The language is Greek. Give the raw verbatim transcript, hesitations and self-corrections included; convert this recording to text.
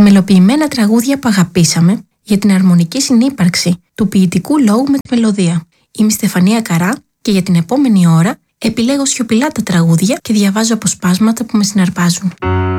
μελοποιημένα τραγούδια που αγαπήσαμε, για την αρμονική συνύπαρξη του ποιητικού λόγου με τη μελωδία. Είμαι η Στεφανία Καρά και για την επόμενη ώρα επιλέγω σιωπηλά τα τραγούδια και διαβάζω αποσπάσματα που με συναρπάζουν.